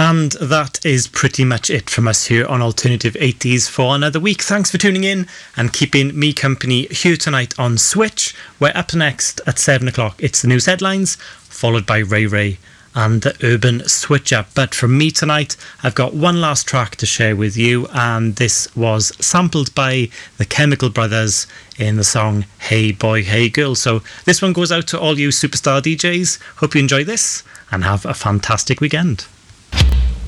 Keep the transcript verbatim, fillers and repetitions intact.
And that is pretty much it from us here on Alternative eighties for another week. Thanks for tuning in and keeping me company here tonight on Switch, where up next at seven o'clock it's the news headlines, followed by Ray Ray and the Urban Switch Up. But from me tonight, I've got one last track to share with you, and this was sampled by the Chemical Brothers in the song Hey Boy, Hey Girl. So this one goes out to all you superstar D Js. Hope you enjoy this and have a fantastic weekend.